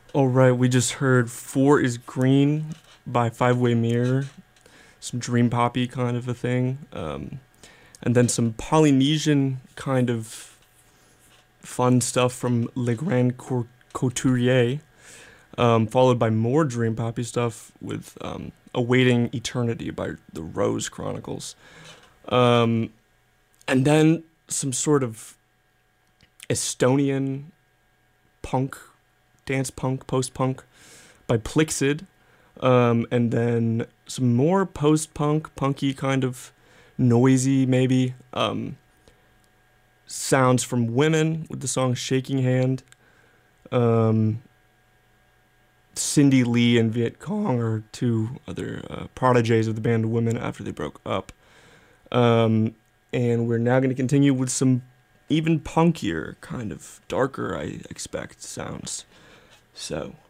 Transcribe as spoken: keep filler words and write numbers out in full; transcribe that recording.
All right, we just heard Four is Green by Five Way Mirror, some dream poppy kind of a thing. Um, and then some Polynesian kind of fun stuff from Le Grand Couturier, um, followed by more dream poppy stuff with um, Awaiting Eternity by the Rose Chronicles. Um, and then some sort of Estonian punk, dance punk, post punk by Plixid, um, and then some more post punk, punky kind of noisy maybe um, sounds from Women with the song Shaking Hand. Um, Cindy Lee and Viet Cong are two other uh, proteges of the band Women after they broke up. Um, and we're now going to continue with some even punkier, kind of darker, I expect, sounds. So,